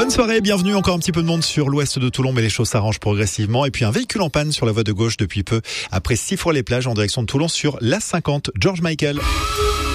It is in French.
Bonne soirée, bienvenue. Encore un petit peu de monde sur l'ouest de Toulon, mais les choses s'arrangent progressivement. Et puis un véhicule en panne sur la voie de gauche depuis peu, après Siffre-les-Plages en direction de Toulon sur l'A50. George Michael.